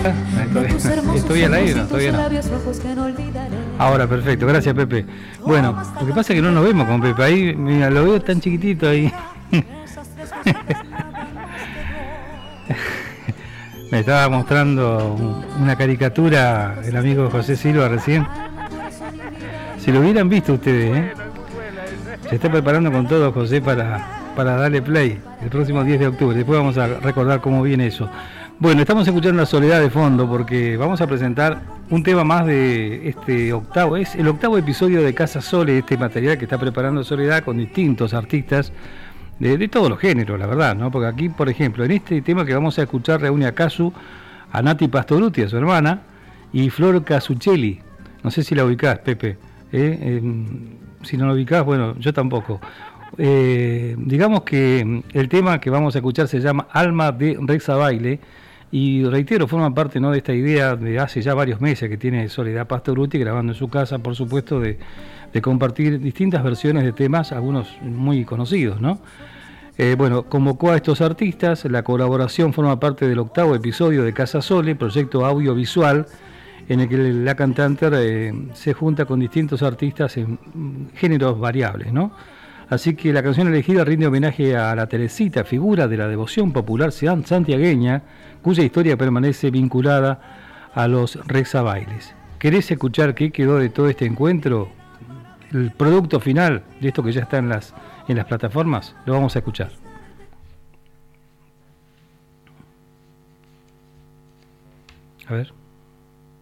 está? ¿Estoy al aire? No, todavía no. Ahora, perfecto, gracias Pepe. Bueno, lo que pasa es que no nos vemos con Pepe. Ahí, mira, lo veo tan chiquitito ahí. Me estaba mostrando una caricatura el amigo José Silva recién. Si lo hubieran visto ustedes, ¿eh? Se está preparando con todo José para darle play el próximo 10 de octubre. Después vamos a recordar cómo viene eso. Bueno, estamos escuchando La Soledad de fondo porque vamos a presentar un tema más de este octavo. Es el octavo episodio de Casa Sole, este material que está preparando Soledad con distintos artistas de todos los géneros, la verdad, ¿no? Porque aquí, por ejemplo, en este tema que vamos a escuchar reúne a Casu, a Nati Pastorutti, a su hermana, y Flor Casuccelli. No sé si la ubicás, Pepe. Si no lo ubicás, bueno, yo tampoco. Digamos que el tema que vamos a escuchar se llama Alma de Rexa Baile, y reitero, forma parte, ¿no?, de esta idea de hace ya varios meses que tiene Soledad Pastorutti grabando en su casa, por supuesto, de compartir distintas versiones de temas, algunos muy conocidos, ¿no? Bueno, convocó a estos artistas, la colaboración forma parte del octavo episodio de Casa Sole, proyecto audiovisual en el que la cantante se junta con distintos artistas en géneros variables, ¿no? Así que la canción elegida rinde homenaje a la Teresita, figura de la devoción popular santiagueña, cuya historia permanece vinculada a los rexabailes. ¿Querés escuchar qué quedó de todo este encuentro? El producto final de esto que ya está en las plataformas, lo vamos a escuchar. A ver.